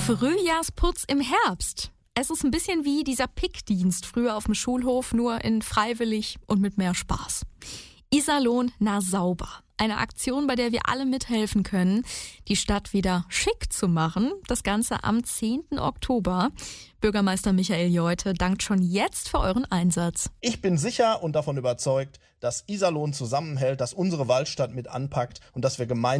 Frühjahrsputz im Herbst. Es ist ein bisschen wie dieser Pickdienst früher auf dem Schulhof, nur in freiwillig und mit mehr Spaß. Iserlohn na sauber. Eine Aktion, bei der wir alle mithelfen können, die Stadt wieder schick zu machen. Das Ganze am 10. Oktober. Bürgermeister Michael Jeute dankt schon jetzt für euren Einsatz. Ich bin sicher und davon überzeugt, dass Iserlohn zusammenhält, dass unsere Waldstadt mit anpackt und dass wir gemeinsam